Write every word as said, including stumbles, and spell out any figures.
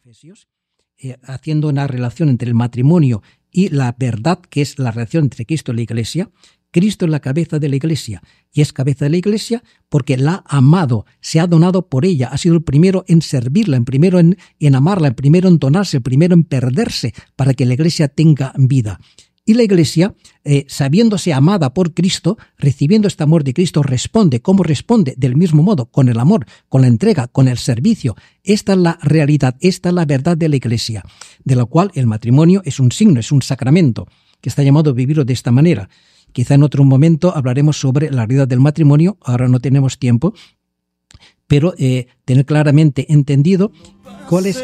Efesios, eh, haciendo una relación entre el matrimonio y la verdad, que es la relación entre Cristo y la Iglesia. Cristo es la cabeza de la Iglesia y es cabeza de la Iglesia porque la ha amado, se ha donado por ella, ha sido el primero en servirla, el primero en, en amarla, el primero en donarse, el primero en perderse para que la Iglesia tenga vida. Y la Iglesia, eh, sabiéndose amada por Cristo, recibiendo este amor de Cristo, responde. ¿Cómo responde? Del mismo modo, con el amor, con la entrega, con el servicio. Esta es la realidad, esta es la verdad de la Iglesia, de la cual el matrimonio es un signo, es un sacramento, que está llamado a vivirlo de esta manera. Quizá en otro momento hablaremos sobre la realidad del matrimonio, ahora no tenemos tiempo, pero eh, tener claramente entendido cuál es